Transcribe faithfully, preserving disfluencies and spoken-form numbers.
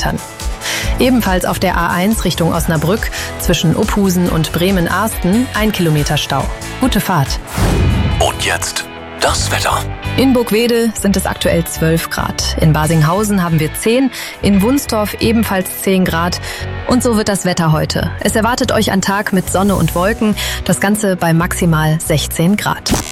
Kilometern. Ebenfalls auf der A eins Richtung Osnabrück zwischen Uphusen und Bremen-Arsten ein Kilometer Stau. Gute Fahrt. Und jetzt das Wetter. In Burgwedel sind es aktuell zwölf Grad. In Basinghausen haben wir zehn, in Wunstorf ebenfalls zehn Grad. Und so wird das Wetter heute. Es erwartet euch ein Tag mit Sonne und Wolken, das Ganze bei maximal sechzehn Grad.